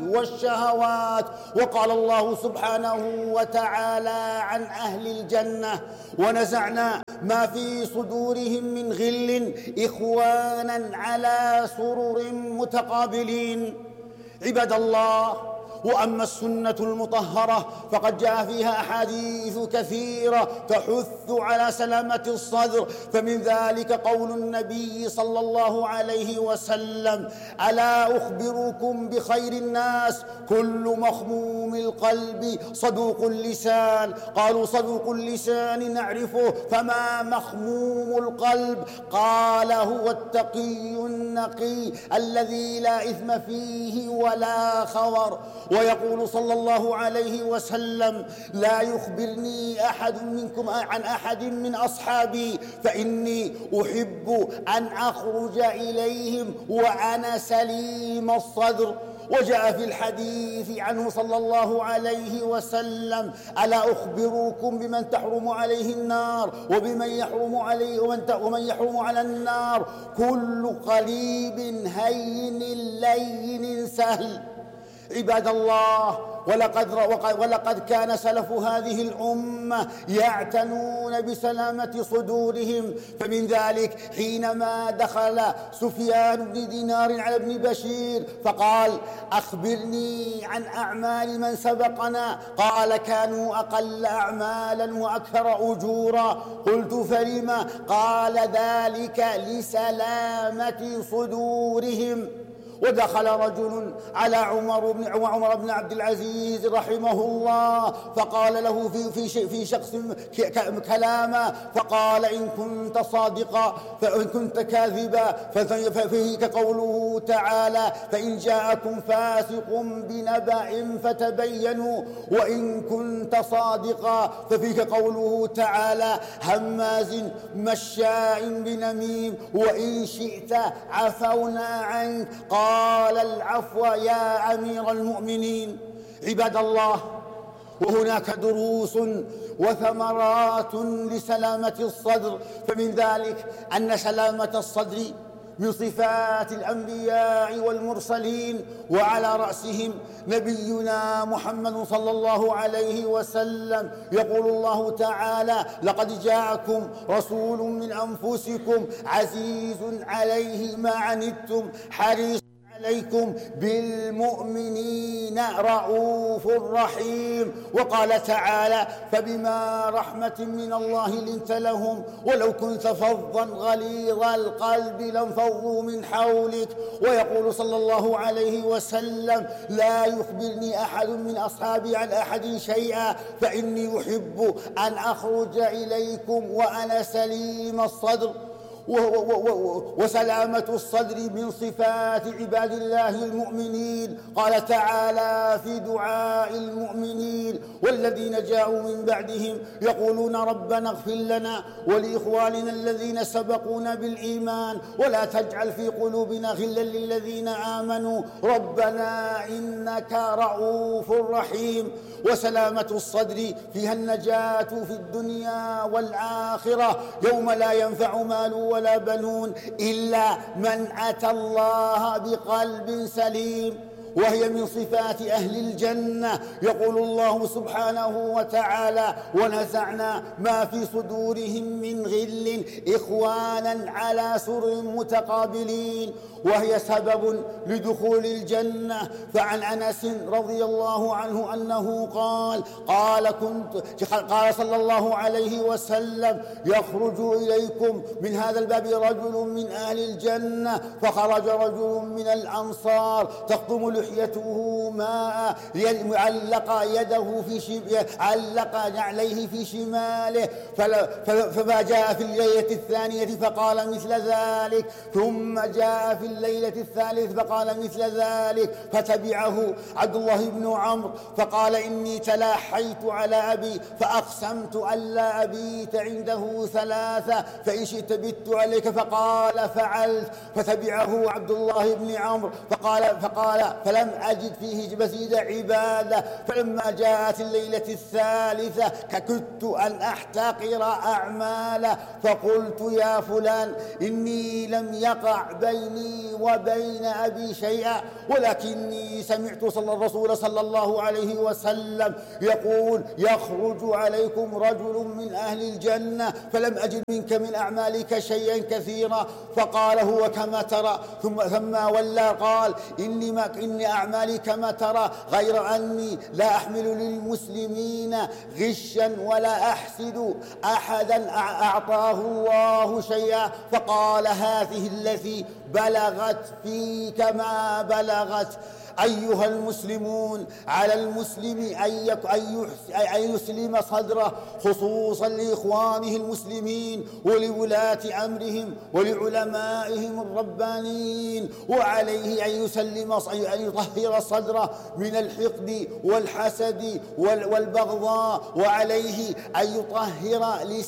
والشهوات. وقال الله سبحانه وتعالى عن أهل الجنة: ونزعنا ما في صدورهم من غل إخوانا على سرر متقابلين. عباد الله، وأما السنة المطهرة فقد جاء فيها أحاديث كثيرة تحث على سلامة الصدر، فمن ذلك قول النبي صلى الله عليه وسلم: ألا أخبركم بخير الناس؟ كل مخموم القلب صدوق اللسان. قالوا: صدوق اللسان نعرفه، فما مخموم القلب؟ قال: هو التقي النقي الذي لا إثم فيه ولا خور. ويقول صلى الله عليه وسلم: لا يخبرني أحد منكم عن أحد من أصحابي فإني أحب أن أخرج إليهم وأنا سليم الصدر. وجاء في الحديث عنه صلى الله عليه وسلم: ألا أخبركم بمن تحرم عليه النار وبمن يحرم عليه ومن يحرم على النار؟ كل قريب هين لين سهل. عباد الله، ولقد كان سلف هذه الأمة يعتنون بسلامة صدورهم، فمن ذلك حينما دخل سفيان بن دينار على ابن بشير فقال: أخبرني عن أعمال من سبقنا. قال: كانوا أقل أعمالا وأكثر أجورا. قلت: فلما؟ قال: ذلك لسلامة صدورهم. ودخل رجل على عمر بن عبد العزيز رحمه الله فقال له في شخص كلاما، فقال: إن كنت صادقا فإن كنت كاذبا ففيه قوله تعالى: فإن جاءكم فاسق بنبأ فتبينوا. وإن كنت صادقا ففيه قوله تعالى: هماز مشاء بنميم. وإن شئت عفونا عنك. قال: العفو يا أمير المؤمنين. عباد الله، وهناك دروس وثمرات لسلامة الصدر، فمن ذلك أن سلامة الصدر من صفات الأنبياء والمرسلين، وعلى رأسهم نبينا محمد صلى الله عليه وسلم. يقول الله تعالى: لقد جاءكم رسول من أنفسكم عزيز عليه ما عنتم حريص عليكم بالمؤمنين رؤوف رحيم. وقال تعالى: فبما رحمة من الله لنت لهم ولو كنت فظا غليظ القلب لانفضوا من حولك. ويقول صلى الله عليه وسلم: لا يخبرني أحد من أصحابي عن أحد شيئا فإني أحب أن أخرج إليكم وأنا سليم الصدر. وسلامة الصدر من صفات عباد الله المؤمنين. قال تعالى في دعاء المؤمنين: والذين جاءوا من بعدهم يقولون ربنا اغفر لنا ولإخواننا الذين سبقونا بالإيمان ولا تجعل في قلوبنا غلا للذين آمنوا ربنا إنك رؤوف رحيم. وسلامة الصدر فيها النجاة في الدنيا والآخرة يوم لا ينفع مال ولا بنون إلا من أتى الله بقلب سليم. وهي من صفات أهل الجنة. يقول الله سبحانه وتعالى: ونزعنا ما في صدورهم من غل إخوانا على سرر متقابلين. وهي سبب لدخول الجنة. فعن أنس رضي الله عنه أنه قال صلى الله عليه وسلم: يخرج إليكم من هذا الباب رجل من أهل الجنة. فخرج رجل من الأنصار تقطم لحيته ماء، علق يده علق نعليه في شماله، فما جاء في الليلة الثانية فقال مثل ذلك، ثم جاء في الليلة الثالثة فقال مثل ذلك. فتبعه عبد الله بن عمرو فقال: إني تلاحيت على أبي فأقسمت ألا أبيت عنده ثلاثة فإن شئت بت عليك، فقال: فعلت. فتبعه عبد الله بن عمرو فلم أجد فيه مزيد عبادة. فلما جاءت الليلة الثالثة كدت أن أحتقر أعماله، فقلت يا فلان إني لم يقع بيني وبين أبي شيئا، ولكني سمعت الرسول صلى الله عليه وسلم يقول يخرج عليكم رجل من أهل الجنة فلم أجد منك من أعمالك شيئا كثيرا. فقال هو كما ترى، ثم ولى قال إني أعمالي كما ترى، غير أني لا أحمل للمسلمين غشا ولا أحسد أحدا أعطاه الله شيئا. فقال هذه التي بلغت فيك ما بلغت. أيها المسلمون، على المسلم أن يسلم صدره خصوصا لإخوانه المسلمين ولولاة أمرهم ولعلمائهم الربانيين، وعليه أن يطهر صدره من الحقد والحسد والبغضاء، وعليه أن يطهر